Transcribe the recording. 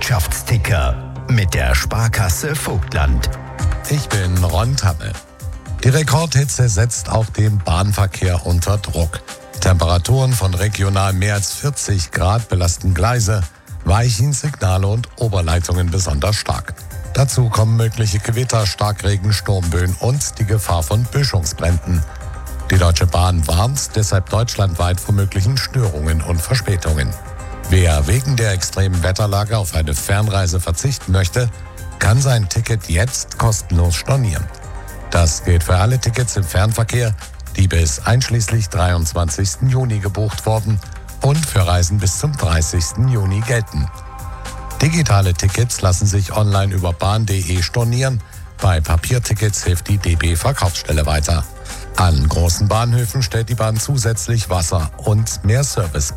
Wirtschaftsticker mit der Sparkasse Vogtland. Ich bin Ron Tappe. Die Rekordhitze setzt auch den Bahnverkehr unter Druck. Temperaturen von regional mehr als 40 Grad belasten Gleise, Weichen, Signale und Oberleitungen besonders stark. Dazu kommen mögliche Gewitter, Starkregen, Sturmböen und die Gefahr von Böschungsbränden. Die Deutsche Bahn warnt deshalb deutschlandweit vor möglichen Störungen und Verspätungen. Wer wegen der extremen Wetterlage auf eine Fernreise verzichten möchte, kann sein Ticket jetzt kostenlos stornieren. Das gilt für alle Tickets im Fernverkehr, die bis einschließlich 23. Juni gebucht wurden und für Reisen bis zum 30. Juni gelten. Digitale Tickets lassen sich online über bahn.de stornieren. Bei Papiertickets hilft die DB Verkaufsstelle weiter. An großen Bahnhöfen stellt die Bahn zusätzlich Wasser und mehr Service